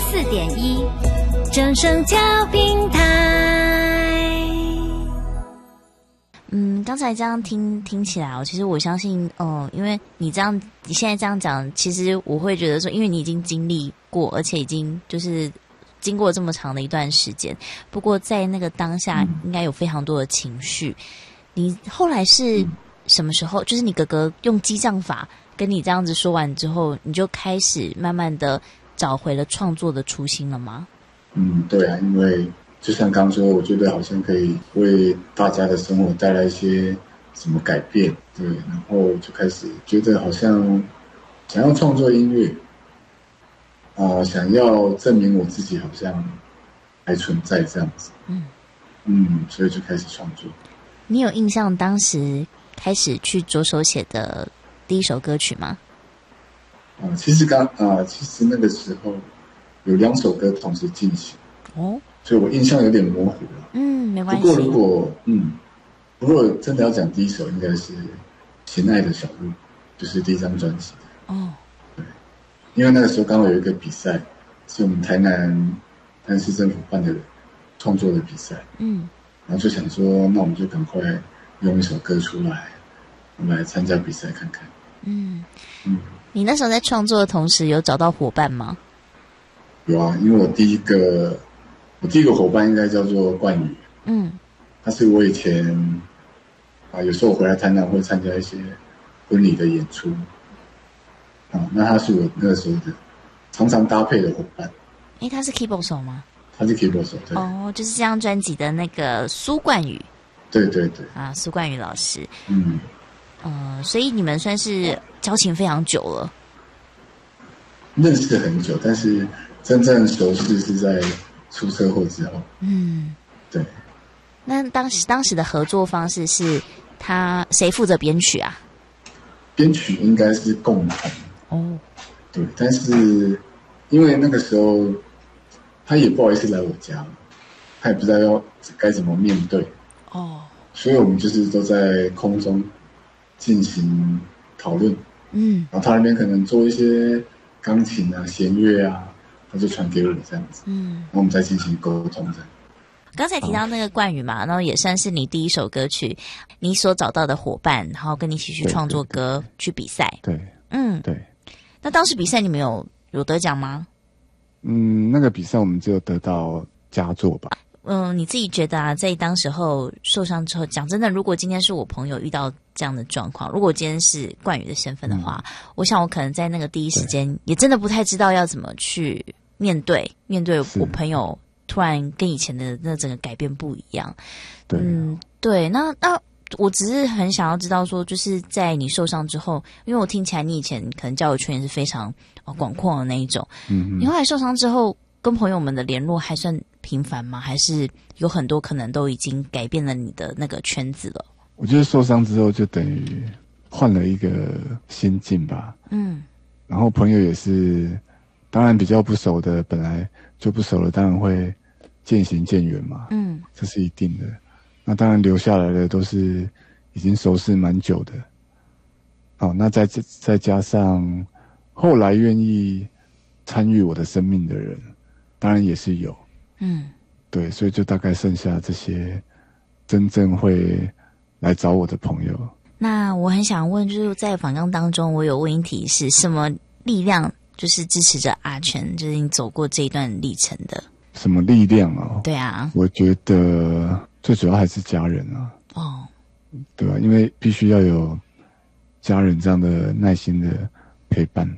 94.1正声调平台。 刚才这样听起来其实我相信，因为你现在这样讲，其实我会觉得说，因为你已经经历过，而且已经就是经过这么长的一段时间。不过在那个当下，应该有非常多的情绪。你后来是什么时候？就是你哥哥用激将法跟你这样子说完之后，你就开始慢慢的找回了创作的初心了吗？ 对啊，因为就像刚说，我觉得好像可以为大家的生活带来一些什么改变，对，然后就开始觉得好像想要创作音乐，想要证明我自己好像还存在这样子，所以就开始创作。 你有印象当时开始去着手写的第一首歌曲吗？ 其实那个时候有2首歌同时进行，所以我印象有点模糊了。 没关系。 不过真的要讲第一首，应该是《情爱的小路》，就是第一张专辑的。对，因为那个时候刚好有一个比赛，是我们台南市政府办的创作的比赛。然后就想说，那我们就赶快用一首歌出来，我们来参加比赛看看。 你那时候在创作的同时，有找到伙伴吗？ 有啊，因为我第一个伙伴应该叫做冠宇。他是我以前有时候我回来台南会参加一些婚礼的演出。那他是我那个时候的常常搭配的伙伴。 他是 keyboard 手吗？ 他是 keyboard 手，对。 就是这张专辑的那个苏冠宇。 对对对。 苏冠宇老师。所以你们算是交情非常久了。 认识很久，但是真正熟识是在出车祸之后。对。 那当时的合作方式是谁负责编曲啊？ 编曲应该是共同。对，但是因为那个时候他也不好意思来我家，他也不知道该怎么面对。所以我们就是都在空中进行讨论。然后他那边可能做一些钢琴啊、弦乐啊，他就传给我这样子。然后我们再进行沟通这样。 刚才提到那个冠宇嘛，然后也算是你第一首歌曲，你所找到的伙伴，然后跟你一起去创作歌，去比赛。 对。对。 那当时比赛你们有得奖吗？ 那个比赛我们只有得到佳作吧。 你自己觉得在当时候受伤之后，讲真的，如果今天是我朋友遇到这样的状况，如果今天是冠宇的身份的话，我想我可能在那个第一时间也真的不太知道要怎么去面对我朋友突然跟以前的那整个改变不一样。对。那我只是很想要知道说，就是在你受伤之后，因为我听起来你以前可能交友圈也是非常广阔的那一种。你后来受伤之后，跟朋友们的联络还算频繁吗？还是有很多可能都已经改变了你的那个圈子了？ 我觉得受伤之后就等于换了一个心境吧。然后朋友也是，当然比较不熟的，本来就不熟了，当然会渐行渐远嘛。这是一定的。那当然留下来的都是已经熟识蛮久的。那再加上后来愿意参与我的生命的人，当然也是有。对，所以就大概剩下这些真正会来找我的朋友。 那我很想问，就是在访纲当中，我有问一题是什么力量，就是支持着阿全，就是你走过这一段历程的？ 什么力量对啊， 我觉得最主要还是家人啊。对吧？因为必须要有家人这样的耐心的陪伴。